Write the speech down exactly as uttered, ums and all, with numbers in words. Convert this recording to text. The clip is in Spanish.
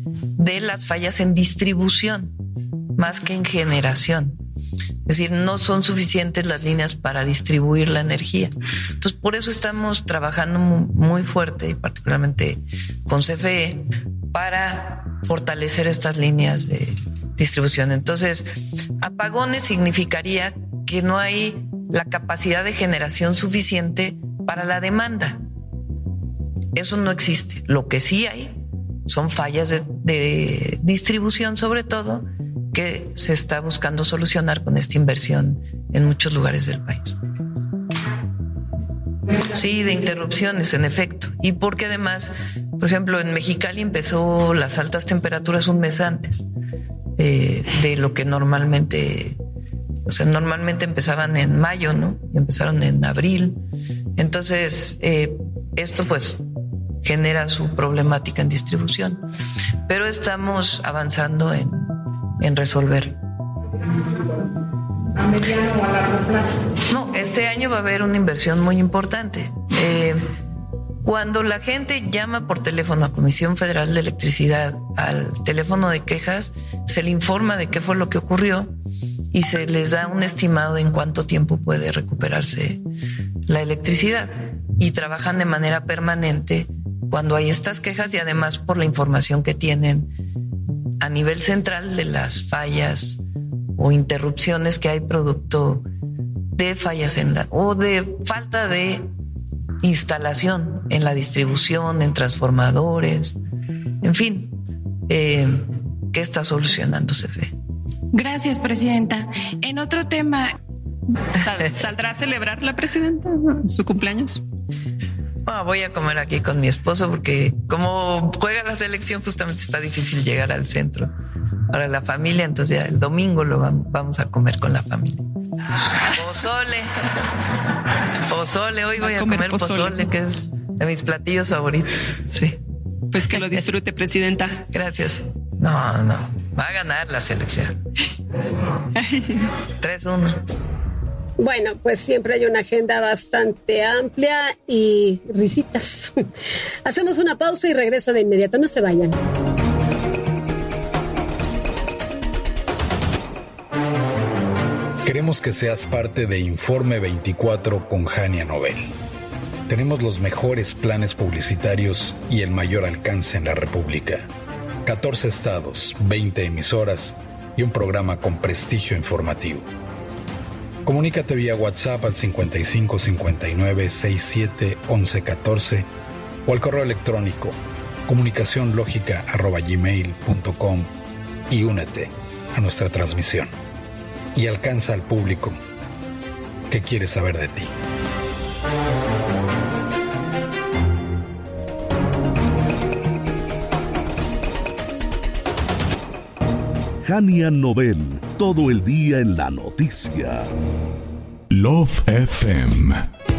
de las fallas en distribución, más que en generación. Es decir, no son suficientes las líneas para distribuir la energía. Entonces, por eso estamos trabajando muy fuerte, y particularmente con C F E, para fortalecer estas líneas de distribución. Entonces, apagones significaría que no hay la capacidad de generación suficiente para la demanda. Eso no existe. Lo que sí hay son fallas de, de distribución, sobre todo, que se está buscando solucionar con esta inversión en muchos lugares del país. Sí, de interrupciones, en efecto. Y porque además, por ejemplo, en Mexicali empezó las altas temperaturas un mes antes eh, de lo que normalmente, o sea, normalmente empezaban en mayo, ¿no? Y empezaron en abril. Entonces, eh, esto pues genera su problemática en distribución. Pero estamos avanzando en en resolver. ¿A mediano o a largo plazo? No, este año va a haber una inversión muy importante. Eh, cuando la gente llama por teléfono a Comisión Federal de Electricidad, al teléfono de quejas, se le informa de qué fue lo que ocurrió y se les da un estimado de en cuánto tiempo puede recuperarse la electricidad. Y trabajan de manera permanente cuando hay estas quejas y además por la información que tienen a nivel central de las fallas o interrupciones que hay producto de fallas en la, o de falta de instalación en la distribución, en transformadores, en fin, eh, ¿qué está solucionando C F E? Gracias, presidenta. En otro tema, ¿Sal, ¿saldrá a celebrar la presidenta su cumpleaños? Ah, voy a comer aquí con mi esposo porque como juega la selección justamente está difícil llegar al centro para la familia, entonces ya el domingo lo vamos, vamos a comer con la familia. Pozole, pozole, hoy voy a comer, a comer pozole. pozole, que es de mis platillos favoritos. Sí. Pues que lo disfrute, presidenta. Gracias. No, no, va a ganar la selección. tres uno. Bueno, pues siempre hay una agenda bastante amplia y risitas. Hacemos una pausa y regreso de inmediato. No se vayan. Queremos que seas parte de Informe veinticuatro con Hania Nobel. Tenemos los mejores planes publicitarios y el mayor alcance en la República. catorce estados, veinte emisoras y un programa con prestigio informativo. Comunícate vía WhatsApp al cincuenta y cinco cincuenta y nueve sesenta y siete once catorce o al correo electrónico comunicacionlógica arroba gmail punto com y únete a nuestra transmisión y alcanza al público que quiere saber de ti. Hania Nobel, todo el día en la noticia. Love F M